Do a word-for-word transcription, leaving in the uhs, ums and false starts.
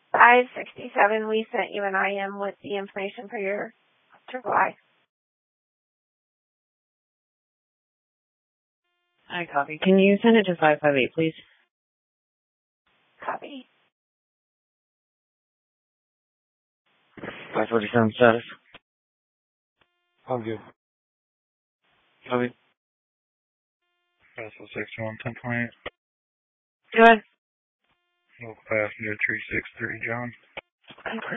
five sixty-seven, we sent you an I M with the information for your triple I. I copy. Can you send it to five five eight, please? Copy. five forty-seven status. I'm good. Copy. Vessel sixty-one, ten twenty-eight. Go ahead. Local passenger three six three, John.